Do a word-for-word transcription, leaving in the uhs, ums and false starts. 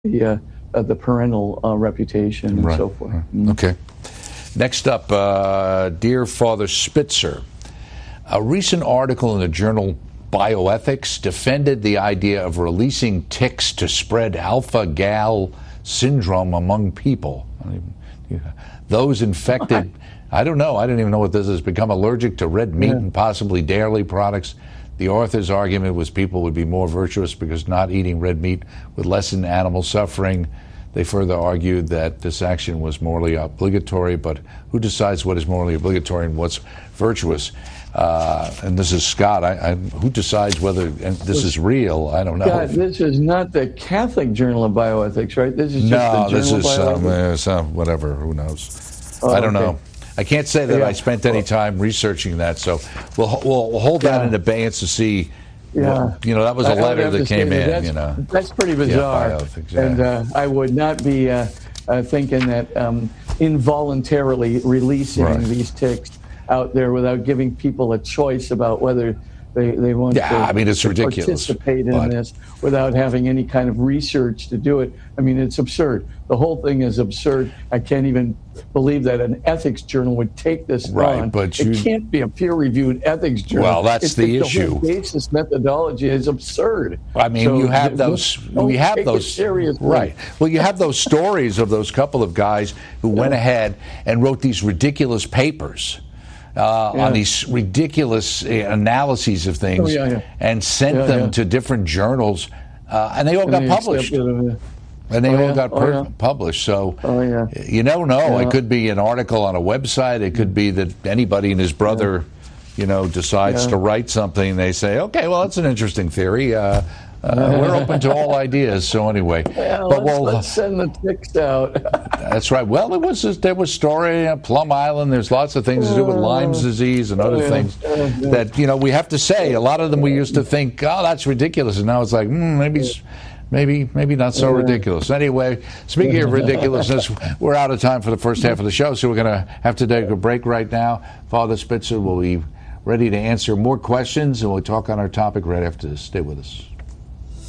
the uh, uh, the parental uh, reputation and right. so forth. Right. Mm. Okay. Next up, uh, dear Father Spitzer, a recent article in the journal Bioethics defended the idea of releasing ticks to spread alpha-gal syndrome among people. I mean, yeah. Those infected, I don't know, I don't even know what this is, become allergic to red meat yeah. and possibly dairy products. The author's argument was people would be more virtuous because not eating red meat would lessen animal suffering. They further argued that this action was morally obligatory, but who decides what is morally obligatory and what's virtuous? Uh, and this is Scott. I, I, who decides whether and this is real? I don't know. God, this is not the Catholic Journal of Bioethics, right? This is just no, the Journal this is of um, uh, some, whatever. Who knows? Oh, I don't okay. know. I can't say that yeah. I spent any time researching that, so we'll we'll, we'll hold that yeah. in abeyance to see. Yeah, what, you know, that was a letter that came in. You know, that's pretty bizarre, yeah, exactly. and uh, I would not be uh, uh, thinking that um, involuntarily releasing right. these ticks out there without giving people a choice about whether they, they want yeah, to, I mean, it's to ridiculous, participate in but... this without having any kind of research to do it. I mean, it's absurd. The whole thing is absurd. I can't even believe that an ethics journal would take this right, on. But it you... can't be a peer-reviewed ethics journal. Well, that's it's, the it's issue. The whole basis methodology is absurd. I mean, so you have those. We have take those. It seriously. Right. Well, you have those stories of those couple of guys who went ahead and wrote these ridiculous papers. Uh, yeah. on these ridiculous uh, analyses of things, oh, yeah, yeah. and sent yeah, them yeah. to different journals, uh, and they all and got they published. Accepted, yeah. And they oh, all yeah. got per- oh, yeah. published. So oh, yeah. you don't know. Yeah. It could be an article on a website. It could be that anybody and his brother, yeah. you know, decides yeah. to write something. And they say, okay, well, that's an interesting theory. Uh, Uh, we're open to all ideas. So anyway, yeah, but let's, we'll let's send the ticks out. That's right. Well, it was just, there was story at Plum Island. There's lots of things to do with Lyme's disease and other yeah, things yeah, yeah. that you know we have to say. A lot of them we used to think, oh, that's ridiculous, and now it's like, mm, maybe. Maybe, maybe not so ridiculous. Anyway, speaking of ridiculousness, we're out of time for the first half of the show, so we're going to have to take a break right now. Father Spitzer will be ready to answer more questions, and we'll talk on our topic right after this. Stay with us.